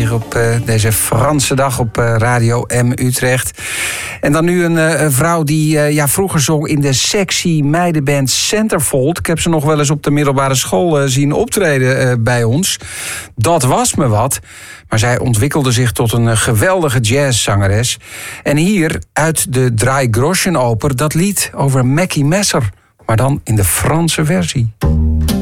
hier op deze Franse dag op Radio M Utrecht. En dan nu een vrouw die vroeger zong in de sexy meidenband Centerfold. Ik heb ze nog wel eens op de middelbare school zien optreden bij ons. Dat was me wat. Maar zij ontwikkelde zich tot een geweldige jazzzangeres. En hier uit de Drei Groschen Oper dat lied over Mackie Messer. Maar dan in de Franse versie.